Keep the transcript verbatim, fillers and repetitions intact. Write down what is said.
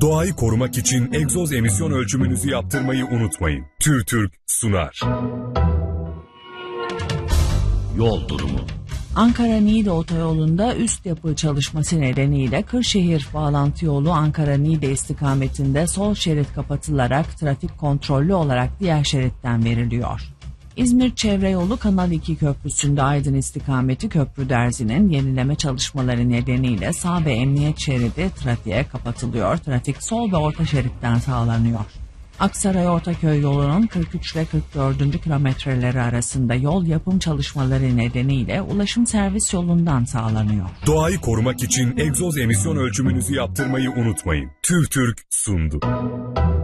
Doğayı korumak için egzoz emisyon ölçümünüzü yaptırmayı unutmayın. TÜRTÜRK sunar. Yol durumu. Ankara-Niğde otoyolunda üst yapı çalışması nedeniyle Kırşehir bağlantı yolu Ankara-Niğde istikametinde sol şerit kapatılarak trafik kontrollü olarak diğer şeritten veriliyor. İzmir Çevre Yolu Kanal iki Köprüsü'nde Aydın istikameti Köprü Derzi'nin yenileme çalışmaları nedeniyle sağ ve emniyet şeridi trafiğe kapatılıyor. Trafik sol ve orta şeritten sağlanıyor. Aksaray Ortaköy yolunun kırk üç ve kırk dördüncü kilometreleri arasında yol yapım çalışmaları nedeniyle ulaşım servis yolundan sağlanıyor. Doğayı korumak için egzoz emisyon ölçümünüzü yaptırmayı unutmayın. TÜRTÜRK sundu.